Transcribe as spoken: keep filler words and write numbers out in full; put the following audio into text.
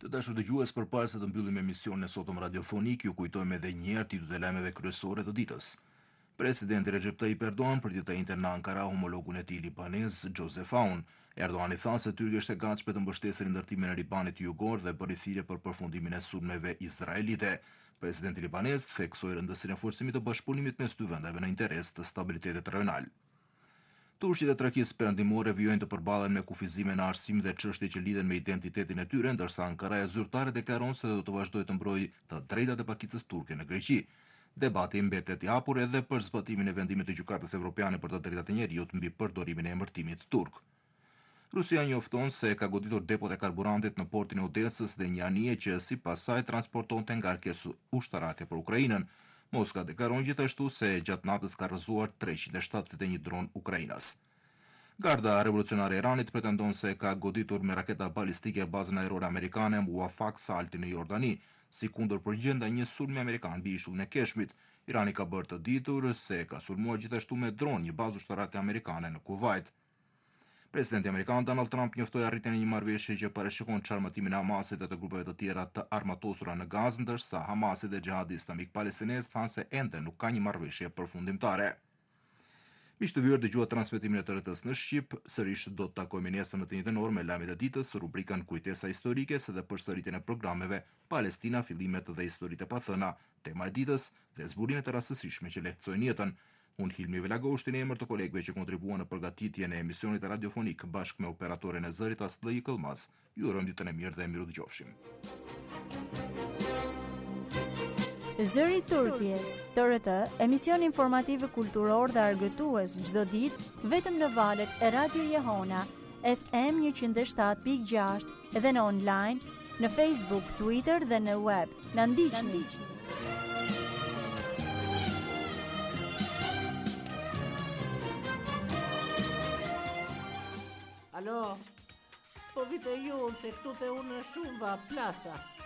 Të dashur dëgjues, përpara se të mbyllim emisionin e sotëm radiofonik, ju kujtojmë edhe një herë titujt e lajmeve kryesore të ditës. Presidenti Recep Tayyip Erdogan përjetoi në Ankara homologun e tij libanez, Joseph Aoun. Erdogan i tha se Tyrkia është e gatshme të mbështesë ndërtimin e Libanit jugor dhe bëri thirrje për përfundimin e sulmeve izraelite. Presidenti libanez theksoi rëndësinë e forcimit të bashkëpunimit mes dy vendeve në interes të stabilitetit rajonal. Turqit e Trakisë perëndimore vijojnë të përballen me kufizime në arsim dhe çështje që lidhen me identitetin e tyre, ndërsa Ankaraja zyrtare deklaron se do të vazhdojë të mbrojë të drejtat e pakicës turke në Greqi. Debati mbetet i hapur edhe për zbatimin e vendimit të Gjykatës Evropiane për të drejtat e njerëzit mbi përdorimin e emërtimit turk. Rusia njofton se ka goditur depot e karburantit në portin e Odesës dhe një anije që sipas saj transportonte ngarkesë ushtarake për Ukrainën. Moska deklaron gjithashtu se gjatë natës ka rrëzuar treqind e shtatëdhjetë e një dron Ukrainas. Garda revolucionare e Iranit pretendon se ka goditur me raketa balistike bazën ajrore amerikane Muwafaq Salti në Jordani, si kundër përgjigje ndaj një sulmi amerikan mbi ishullin e Keshmit. Irani ka bërë të ditur se ka sulmuar gjithashtu me dron një bazë ushtarake amerikane në Kuvajt. Presidenti amerikan Donald Trump njoftoi arritjen e një marrëveshje që parashikon çarmëtimin e Hamasit dhe të grupeve të tjera të armatosura në Gazë, ndërsa Hamasi dhe Xhihadi Islamik Palestinez thanë se ende nuk ka një marrëveshje përfundimtare. Miq të vjetër, dëgjuat transmetimin e të R T S në Shqip, sërish do të takojmë nesër në të njëjtën orë me lajmet e ditës, rubrikën Kujtesa historike së dhe përsëritjen e programeve Palestina, fillimet dhe historitë e pathëna, tema e ditës dhe zburimet e rastësishme që lehtësojnë jetën. Unë Hilmi Velagoshti në emër të kolegëve që kontribuan në përgatitjen e emisionit radiofonik bashkë me operatorin e zërit Aslëj Këllmas. Ju urojmë ditën e mirë dhe miru dëgjofshim. Zëri i Turqisë, T R T, emision informativ kulturor dhe argëtues çdo ditë vetëm në valët e Radio Jehona, F M njëqind e shtatë pikë gjashtë dhe në online, në Facebook, Twitter dhe në web. Na ndiqni. Alo, po vite ju se këtu te unë shumë va plasa.